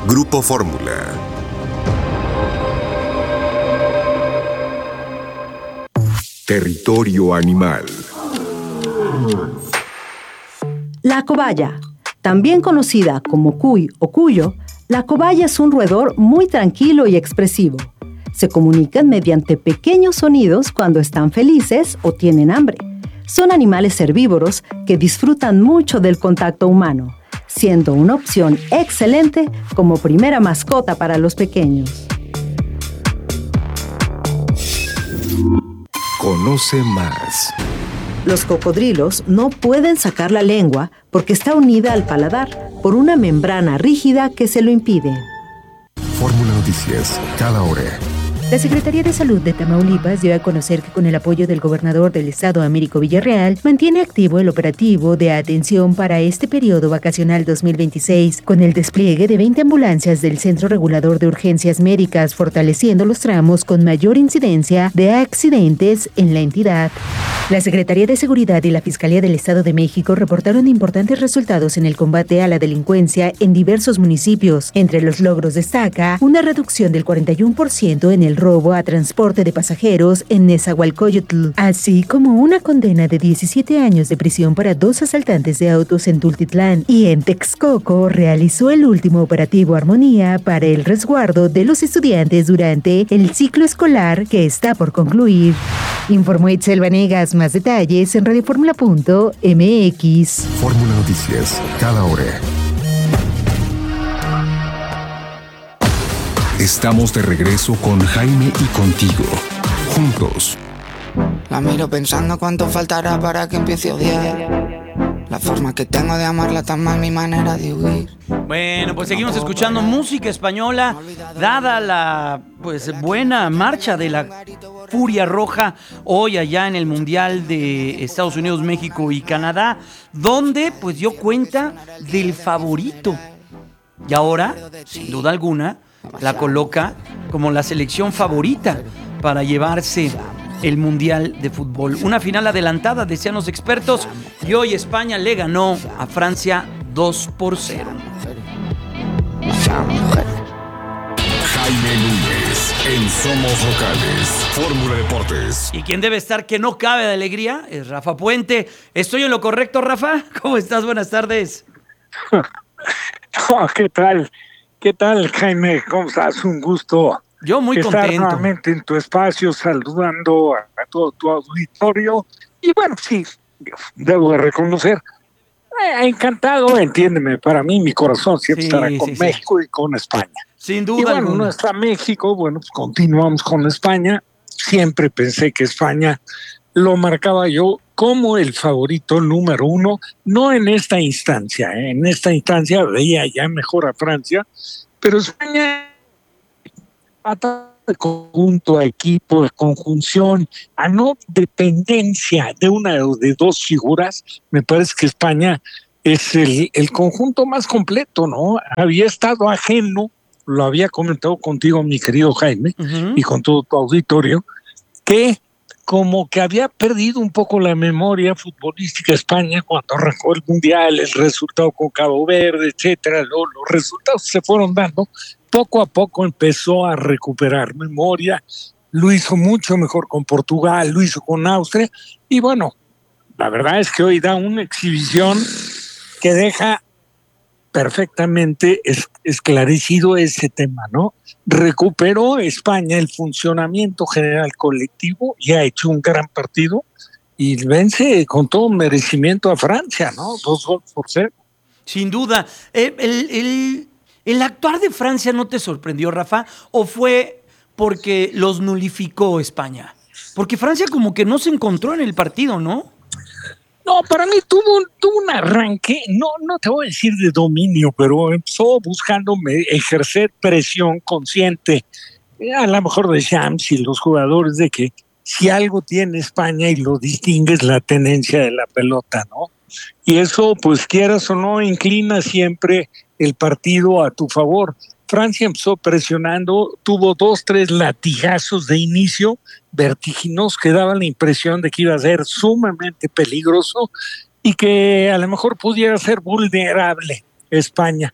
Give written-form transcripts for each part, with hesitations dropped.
Grupo Fórmula. Territorio animal. La cobaya, también conocida como cuy o cuyo, la cobaya es un roedor muy tranquilo y expresivo. Se comunican mediante pequeños sonidos cuando están felices o tienen hambre. Son animales herbívoros que disfrutan mucho del contacto humano, siendo una opción excelente como primera mascota para los pequeños. Conoce más. Los cocodrilos no pueden sacar la lengua porque está unida al paladar por una membrana rígida que se lo impide. Fórmula Noticias, cada hora. La Secretaría de Salud de Tamaulipas dio a conocer que con el apoyo del gobernador del estado, Américo Villarreal, mantiene activo el operativo de atención para este periodo vacacional 2026, con el despliegue de 20 ambulancias del Centro Regulador de Urgencias Médicas, fortaleciendo los tramos con mayor incidencia de accidentes en la entidad. La Secretaría de Seguridad y la Fiscalía del Estado de México reportaron importantes resultados en el combate a la delincuencia en diversos municipios. Entre los logros destaca una reducción del 41% en el robo a transporte de pasajeros en Nezahualcóyotl, así como una condena de 17 años de prisión para 2 asaltantes de autos en Tultitlán. Y en Texcoco realizó el último operativo Armonía para el resguardo de los estudiantes durante el ciclo escolar que está por concluir. Informó Itzel Vanegas. Más detalles en radioformula.mx. Fórmula Noticias, cada hora. Estamos de regreso con Jaime y contigo, juntos. La miro pensando cuánto faltará para que empiece a odiar. La forma que tengo de amarla tan mal, mi manera de huir. Bueno, pues seguimos escuchando música española, dada la buena marcha de la Furia Roja hoy allá en el Mundial de Estados Unidos, México y Canadá, donde pues dio cuenta del favorito. Y ahora, sin duda alguna, la coloca como la selección favorita para llevarse el Mundial de Fútbol. Una final adelantada, decían los expertos, y hoy España le ganó a Francia 2-0. Jaime Núñez, en Somos Locales, Fórmula Deportes. Y quien debe estar que no cabe de alegría es Rafa Puente. ¿Estoy en lo correcto, Rafa? ¿Cómo estás? Buenas tardes. ¿Qué tal? ¿Qué tal, Jaime? ¿Cómo estás? Un gusto. Yo muy estar contento. Nuevamente en tu espacio, saludando a todo tu auditorio. Y bueno, sí, debo de reconocer, encantado, entiéndeme, para mí mi corazón siempre estará con México y con España. Sin duda. Y bueno, alguna. no está México, bueno, pues continuamos con España. Siempre pensé que España lo marcaba yo como el favorito número 1, no en esta instancia, en esta instancia veía ya mejor a Francia, pero España de conjunto, a equipo, de conjunción, a no dependencia de una o de dos figuras, me parece que España es el conjunto más completo, ¿no? Había estado ajeno, lo había comentado contigo, mi querido Jaime, y con todo tu auditorio, que como que había perdido un poco la memoria futbolística España cuando arrancó el Mundial, el resultado con Cabo Verde, etcétera, los resultados se fueron dando, poco a poco empezó a recuperar memoria, lo hizo mucho mejor con Portugal, lo hizo con Austria, y bueno, la verdad es que hoy da una exhibición que deja perfectamente esclarecido ese tema, ¿no? Recuperó España el funcionamiento general colectivo y ha hecho un gran partido y vence con todo merecimiento a Francia, ¿no? 2-0. Sin duda. ¿El actuar de Francia no te sorprendió, Rafa? ¿O fue porque los nulificó España? Porque Francia como que no se encontró en el partido, ¿no? No, para mí tuvo un arranque, no te voy a decir de dominio, pero empezó buscando ejercer presión consciente, a lo mejor de Shams y los jugadores, de que si algo tiene España y lo distingue es la tenencia de la pelota, ¿no? Y eso, pues quieras o no, inclina siempre el partido a tu favor. Francia empezó presionando, tuvo 2-3 latigazos de inicio vertiginosos que daban la impresión de que iba a ser sumamente peligroso y que a lo mejor pudiera ser vulnerable España.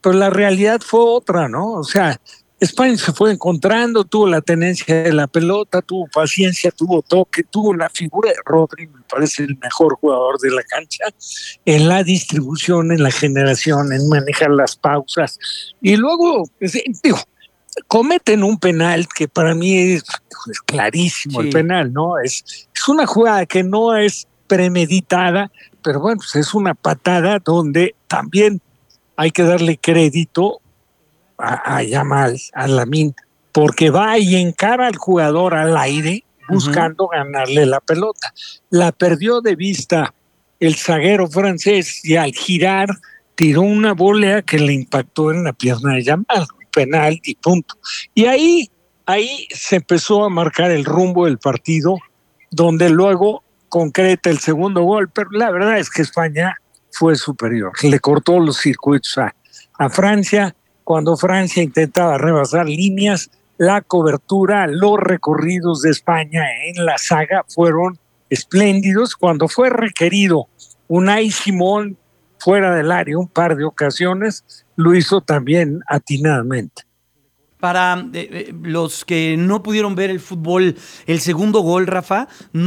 pero la realidad fue otra, ¿no? O sea, España se fue encontrando, tuvo la tenencia de la pelota, tuvo paciencia, tuvo toque, tuvo la figura de Rodri, me parece el mejor jugador de la cancha, en la distribución, en la generación, en manejar las pausas. Y luego, digo, cometen un penal que para mí es clarísimo, sí. El penal, ¿no? Es una jugada que no es premeditada, pero bueno, pues es una patada donde también hay que darle crédito a Yamal, a Lamine, porque va y encara al jugador al aire buscando ganarle la pelota. La perdió de vista el zaguero francés y al girar tiró una volea que le impactó en la pierna de Yamal, penal y punto. Y ahí se empezó a marcar el rumbo del partido, donde luego concreta el segundo gol, pero la verdad es que España fue superior. Le cortó los circuitos a Francia. Cuando Francia intentaba rebasar líneas, la cobertura, los recorridos de España en la saga fueron espléndidos. Cuando fue requerido Unai Simón fuera del área un par de ocasiones, lo hizo también atinadamente. Para los que no pudieron ver el fútbol, el segundo gol, Rafa,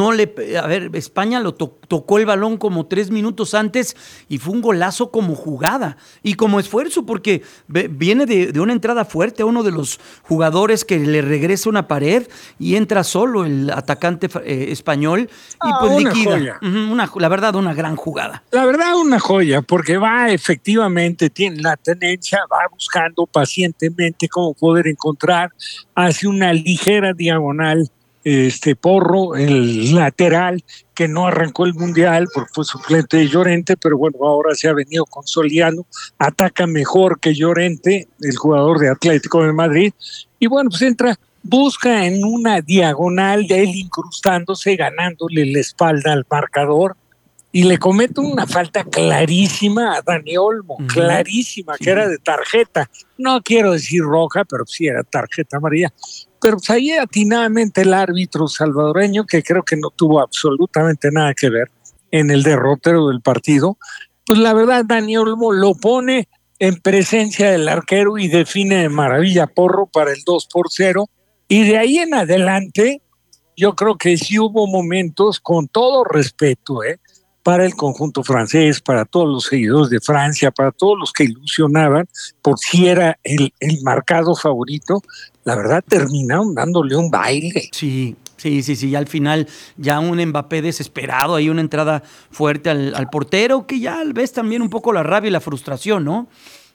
España lo tocó el balón como 3 minutos antes y fue un golazo como jugada y como esfuerzo, porque viene de una entrada fuerte a uno de los jugadores que le regresa una pared y entra solo el atacante español y pues liquida. La verdad, una gran jugada. La verdad, una joya, porque va efectivamente, tiene la tenencia, va buscando pacientemente cómo poder encontrar, hace una ligera diagonal, Porro, el lateral, que no arrancó el Mundial porque fue suplente de Llorente, pero bueno, ahora se ha venido consolidando, ataca mejor que Llorente, el jugador de Atlético de Madrid, y bueno, pues busca en una diagonal de él incrustándose, ganándole la espalda al marcador, y le comete una falta clarísima a Dani Olmo, clarísima, sí. Que era de tarjeta. No quiero decir roja, pero sí era tarjeta amarilla. Pero pues ahí atinadamente el árbitro salvadoreño, que creo que no tuvo absolutamente nada que ver en el derrotero del partido, pues la verdad Dani Olmo lo pone en presencia del arquero y define de maravilla Porro para el 2-0. Y de ahí en adelante, yo creo que sí hubo momentos, con todo respeto, para el conjunto francés, para todos los seguidores de Francia, para todos los que ilusionaban, por si era el marcado favorito, la verdad terminaron dándole un baile. Sí, y al final ya un Mbappé desesperado, ahí una entrada fuerte al portero, que ya ves también un poco la rabia y la frustración, ¿no?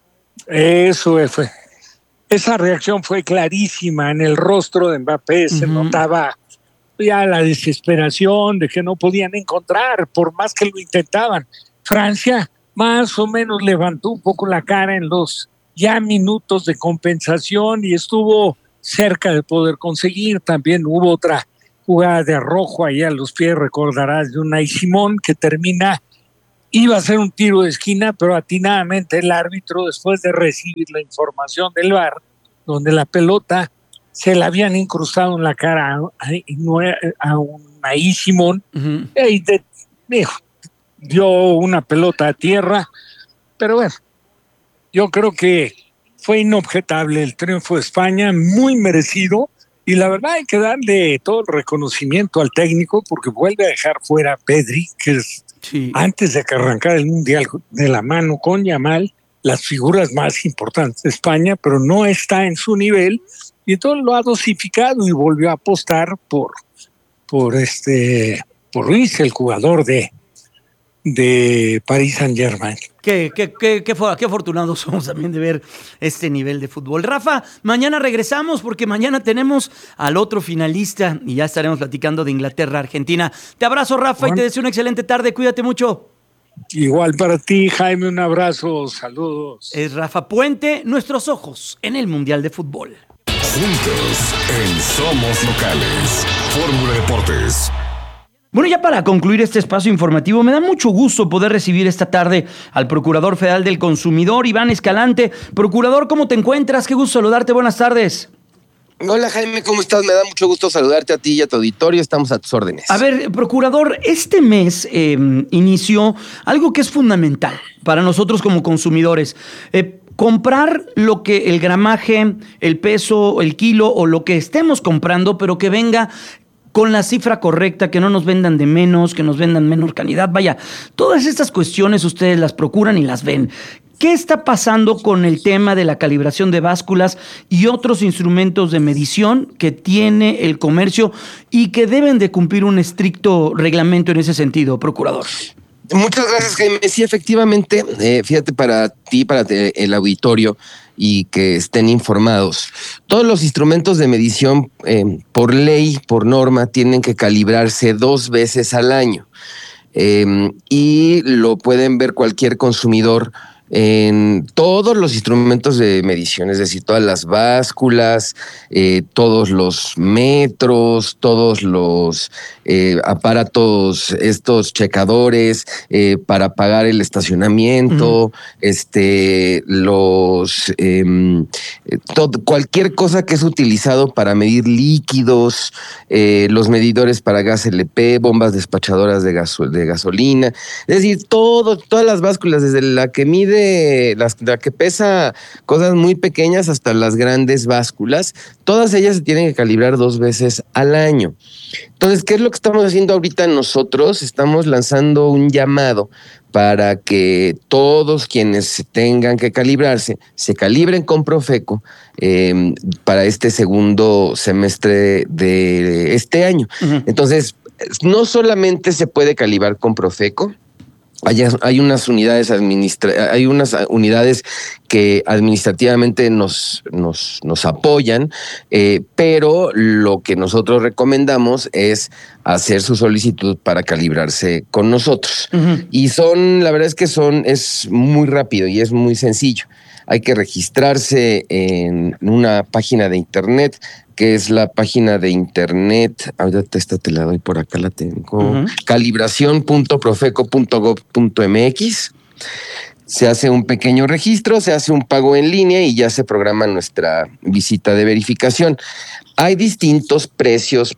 Eso fue. Esa reacción fue clarísima en el rostro de Mbappé, se notaba ya la desesperación de que no podían encontrar, por más que lo intentaban. Francia más o menos levantó un poco la cara en los ya minutos de compensación y estuvo cerca de poder conseguir. También hubo otra jugada de Arrojo ahí a los pies, recordarás, de Unai Simón, que iba a ser un tiro de esquina, pero atinadamente el árbitro, después de recibir la información del VAR, donde la pelota se la habían incrustado en la cara a Unai Simón, y dio una pelota a tierra, pero bueno, yo creo que fue inobjetable el triunfo de España, muy merecido, y la verdad hay que darle todo el reconocimiento al técnico, porque vuelve a dejar fuera a Pedri, que es, antes de que arrancara el Mundial de la mano con Yamal, las figuras más importantes de España, pero no está en su nivel, y entonces lo ha dosificado y volvió a apostar por Ruiz, el jugador de Paris Saint-Germain. Qué afortunados somos también de ver este nivel de fútbol. Rafa, mañana regresamos porque mañana tenemos al otro finalista y ya estaremos platicando de Inglaterra-Argentina. Te abrazo, Rafa, y te deseo una excelente tarde. Cuídate mucho. Igual para ti, Jaime, un abrazo, saludos. Es Rafa Puente, nuestros ojos en el Mundial de Fútbol. Juntos en Somos Locales. Fórmula Deportes. Bueno, ya para concluir este espacio informativo, me da mucho gusto poder recibir esta tarde al Procurador Federal del Consumidor, Iván Escalante. Procurador, ¿cómo te encuentras? Qué gusto saludarte, buenas tardes. Hola Jaime, ¿cómo estás? Me da mucho gusto saludarte a ti y a tu auditorio, estamos a tus órdenes. A ver, Procurador, este mes inició algo que es fundamental para nosotros como consumidores. comprar lo que el gramaje, el peso, el kilo o lo que estemos comprando, pero que venga con la cifra correcta, que no nos vendan de menos, que nos vendan menor calidad. Vaya, todas estas cuestiones ustedes las procuran y las ven. ¿Qué está pasando con el tema de la calibración de básculas y otros instrumentos de medición que tiene el comercio y que deben de cumplir un estricto reglamento en ese sentido, procurador? Muchas gracias, Jaime. Sí, efectivamente, fíjate, para ti, para el auditorio y que estén informados, todos los instrumentos de medición por ley, por norma, tienen que calibrarse 2 veces al año y lo pueden ver cualquier consumidor en todos los instrumentos de medición, es decir, todas las básculas, todos los metros, todos los aparatos, estos checadores para pagar el estacionamiento, cualquier cosa que es utilizado para medir líquidos, los medidores para gas LP, bombas despachadoras de gasolina, es decir, todas las básculas, desde la que mide la que pesa cosas muy pequeñas hasta las grandes básculas, todas ellas se tienen que calibrar 2 veces al año. Entonces, ¿qué es lo que estamos haciendo ahorita nosotros? Estamos lanzando un llamado para que todos quienes tengan que calibrarse, se calibren con Profeco para este segundo semestre de este año. Entonces, no solamente se puede calibrar con Profeco, hay unas unidades que administrativamente nos apoyan, pero lo que nosotros recomendamos es hacer su solicitud para calibrarse con nosotros. Y la verdad es que es muy rápido y es muy sencillo. Hay que registrarse en una página de internet, que es la página de internet, ahorita esta te la doy por acá, la tengo, calibración.profeco.gov.mx. Se hace un pequeño registro, se hace un pago en línea y ya se programa nuestra visita de verificación. Hay distintos precios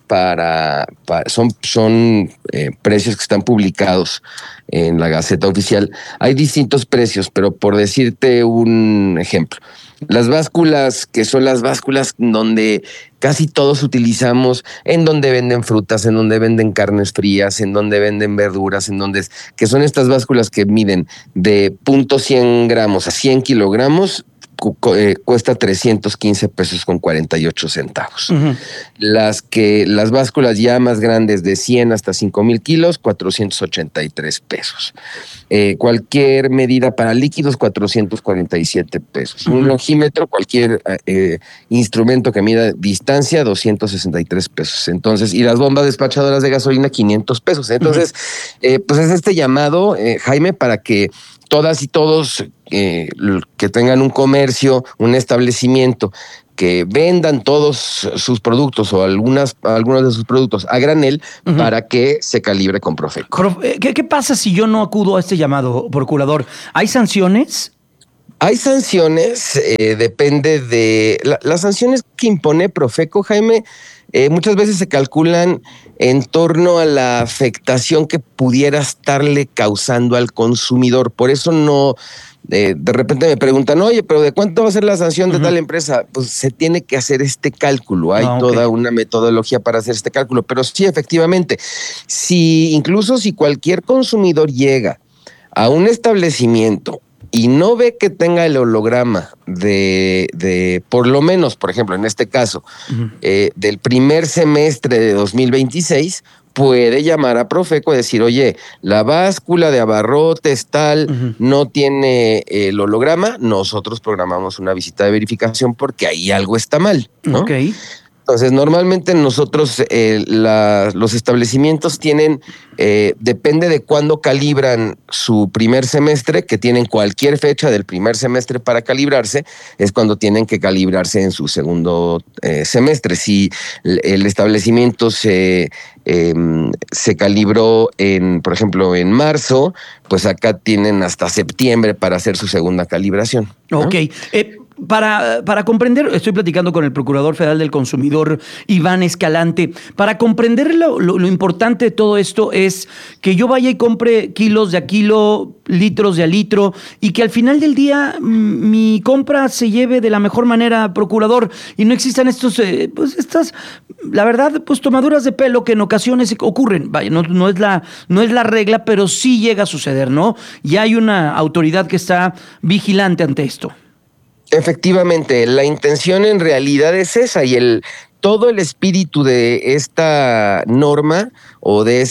son precios que están publicados en la Gaceta Oficial. Hay distintos precios, pero por decirte un ejemplo, las básculas, que son las básculas donde casi todos utilizamos, en donde venden frutas, en donde venden carnes frías, en donde venden verduras, que son estas básculas que miden de 0.100 gramos a 100 kilogramos, cuesta 315 pesos con 48 centavos. Las básculas ya más grandes de 100 hasta 5,000 kilos, 483 pesos. Cualquier medida para líquidos, 447 pesos. Un longímetro, cualquier instrumento que mida distancia, 263 pesos. Entonces, y las bombas despachadoras de gasolina, 500 pesos. Entonces, pues es este llamado, Jaime, para que todas y todos que tengan un comercio, un establecimiento, que vendan todos sus productos o algunos de sus productos a granel para que se calibre con Profeco. ¿Qué pasa si yo no acudo a este llamado, procurador? ¿Hay sanciones? Hay sanciones, depende de las sanciones que impone Profeco, Jaime. Muchas veces se calculan en torno a la afectación que pudiera estarle causando al consumidor. Por eso no, de repente me preguntan, oye, pero ¿de cuánto va a ser la sanción de tal empresa? Pues se tiene que hacer este cálculo. Hay toda una metodología para hacer este cálculo. Pero sí, efectivamente, incluso si cualquier consumidor llega a un establecimiento y no ve que tenga el holograma de por lo menos, por ejemplo, en este caso, del primer semestre de 2026, puede llamar a Profeco y decir, oye, la báscula de abarrotes tal no tiene el holograma, nosotros programamos una visita de verificación porque ahí algo está mal, ¿no? Okay. Entonces, normalmente nosotros, los establecimientos tienen, depende de cuándo calibran su primer semestre, que tienen cualquier fecha del primer semestre para calibrarse, es cuando tienen que calibrarse en su segundo semestre. Si el establecimiento se calibró por ejemplo, en marzo, pues acá tienen hasta septiembre para hacer su segunda calibración, ¿no? Ok. para comprender, estoy platicando con el Procurador Federal del Consumidor, Iván Escalante, para comprender lo importante de todo esto es que yo vaya y compre kilos de a kilo, litros de a litro, y que al final del día mi compra se lleve de la mejor manera, Procurador, y no existan estas, la verdad, pues tomaduras de pelo que en ocasiones ocurren. Vaya, no es la regla, pero sí llega a suceder, ¿no? Y hay una autoridad que está vigilante ante esto. Efectivamente, la intención en realidad es esa y todo el espíritu de esta norma o de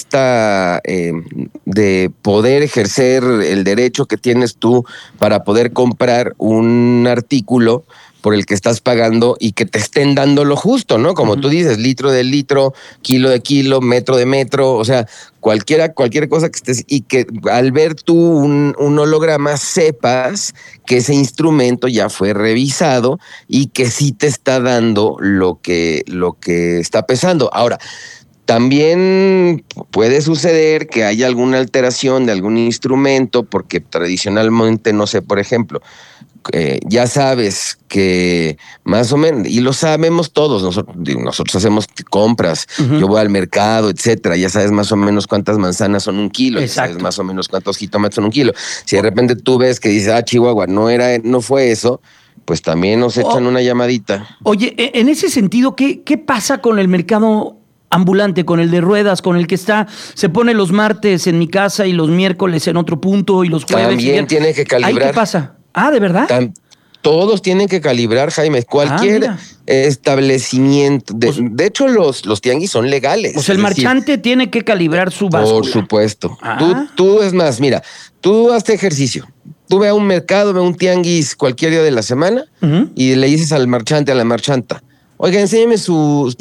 de poder ejercer el derecho que tienes tú para poder comprar un artículo por el que estás pagando y que te estén dando lo justo, ¿no? Como tú dices, litro de litro, kilo de kilo, metro de metro, o sea, cualquier cosa que estés, y que al ver tú un holograma sepas que ese instrumento ya fue revisado y que sí te está dando lo que está pesando. Ahora, también puede suceder que haya alguna alteración de algún instrumento, porque tradicionalmente, no sé, por ejemplo, ya sabes que más o menos, y lo sabemos todos, nosotros hacemos compras, yo voy al mercado, etcétera, ya sabes más o menos cuántas manzanas son un kilo, ya sabes más o menos cuántos jitomates son un kilo. Si de repente tú ves que dices, Chihuahua, no fue eso, pues también nos echan una llamadita. Oye, en ese sentido, ¿qué pasa con el mercado ambulante, con el de ruedas, con el que se pone los martes en mi casa y los miércoles en otro punto y los jueves? También tiene que calibrar. ¿Ahí qué pasa? Ah, ¿de verdad? Todos tienen que calibrar, Jaime. Cualquier establecimiento. De hecho, los tianguis son legales. O sea, el marchante tiene que calibrar su báscula. Por supuesto. Tú, es más, mira, tú hazte ejercicio. Tú ve a un mercado, ve a un tianguis cualquier día de la semana y le dices al marchante, a la marchanta, oiga, enséñeme su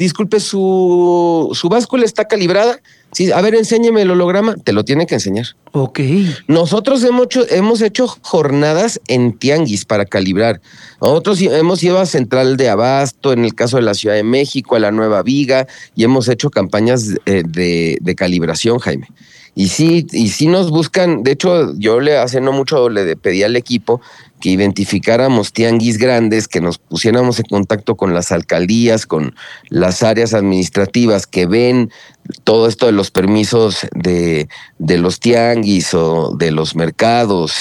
báscula está calibrada. Sí, a ver, enséñeme el holograma. Te lo tiene que enseñar. Ok. Nosotros hemos hecho jornadas en tianguis para calibrar. Nosotros hemos ido a Central de Abasto, en el caso de la Ciudad de México, a la Nueva Viga, y hemos hecho campañas de calibración, Jaime. Y sí nos buscan. De hecho, yo hace no mucho le pedí al equipo que identificáramos tianguis grandes, que nos pusiéramos en contacto con las alcaldías, con las áreas administrativas que ven todo esto de los permisos de los tianguis o de los mercados,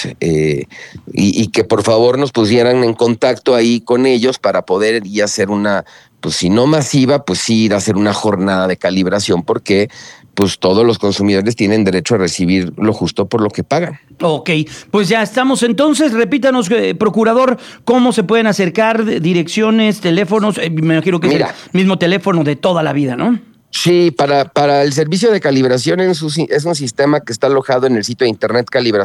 y que por favor nos pusieran en contacto ahí con ellos para poder ir a hacer pues si no masiva, pues sí ir a hacer una jornada de calibración, porque pues todos los consumidores tienen derecho a recibir lo justo por lo que pagan. Ok, pues ya estamos entonces. Repítanos, Procurador, cómo se pueden acercar, direcciones, teléfonos. Me imagino que es el mismo teléfono de toda la vida, ¿no? Sí, para el servicio de calibración es un sistema que está alojado en el sitio de internet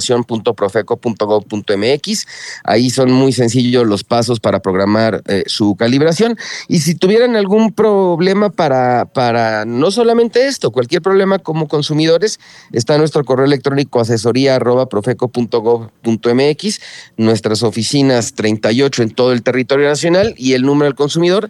calibración.profeco.gov.mx. Ahí son muy sencillos los pasos para programar su calibración. Y si tuvieran algún problema para no solamente esto, cualquier problema como consumidores, está nuestro correo electrónico asesoría@profeco.gov.mx, nuestras oficinas 38 en todo el territorio nacional y el número del consumidor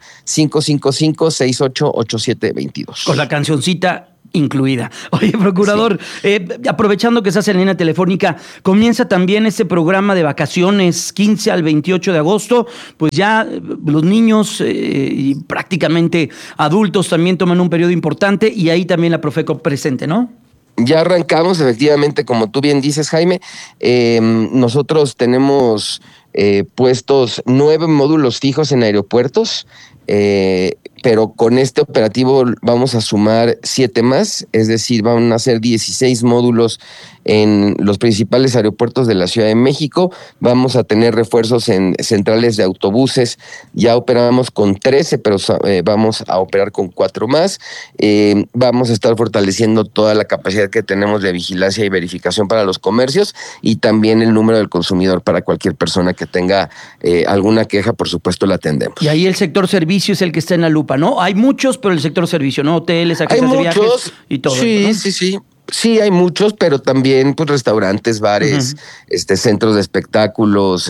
555-688722. Con la cancioncita incluida. Oye, Procurador, aprovechando que estás en línea telefónica, comienza también este programa de vacaciones 15 al 28 de agosto, pues ya los niños y prácticamente adultos también toman un periodo importante y ahí también la Profeco presente, ¿no? Ya arrancamos, efectivamente, como tú bien dices, Jaime. Nosotros tenemos puestos 9 módulos fijos en aeropuertos, pero con este operativo vamos a sumar 7 más, es decir, van a ser 16 módulos en los principales aeropuertos de la Ciudad de México. Vamos a tener refuerzos en centrales de autobuses. Ya operamos con 13, pero vamos a operar con 4 más. Vamos a estar fortaleciendo toda la capacidad que tenemos de vigilancia y verificación para los comercios y también el número del consumidor para cualquier persona que tenga alguna queja, por supuesto la atendemos. Y ahí el sector servicio es el que está en la lupa, ¿no? Hay muchos, pero el sector servicio, ¿no? Hoteles, agencias de viajes y todo. Sí, ¿no? Sí. Sí, hay muchos, pero también pues restaurantes, bares, centros de espectáculos,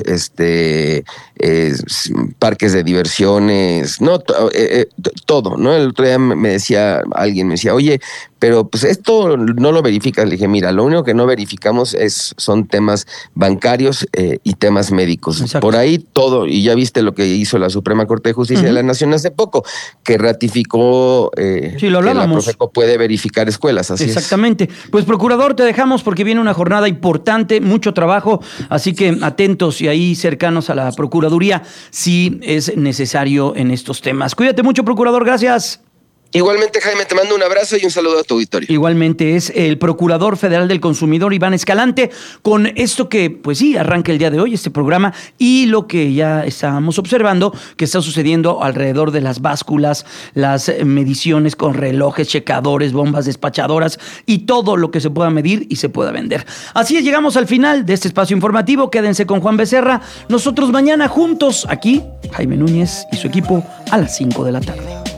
parques de diversiones, no todo, ¿no? El otro día alguien me decía, oye, pero pues esto no lo verificas. Le dije, mira, lo único que no verificamos son temas bancarios y temas médicos. Exacto. Por ahí todo, y ya viste lo que hizo la Suprema Corte de Justicia de la Nación hace poco, que ratificó Sí, lo que la hablábamos. Profeco puede verificar escuelas, así Exactamente. Pues, procurador, te dejamos porque viene una jornada importante, mucho trabajo, así que atentos y ahí cercanos a la Procuraduría si es necesario en estos temas. Cuídate mucho, procurador, gracias. Igualmente, Jaime, te mando un abrazo y un saludo a tu auditorio. Igualmente es el Procurador Federal del Consumidor, Iván Escalante, con esto que, pues sí, arranca el día de hoy este programa y lo que ya estábamos observando que está sucediendo alrededor de las básculas, las mediciones con relojes, checadores, bombas despachadoras y todo lo que se pueda medir y se pueda vender. Así es, llegamos al final de este espacio informativo. Quédense con Juan Becerra. Nosotros mañana juntos aquí, Jaime Núñez y su equipo, a las 5 de la tarde.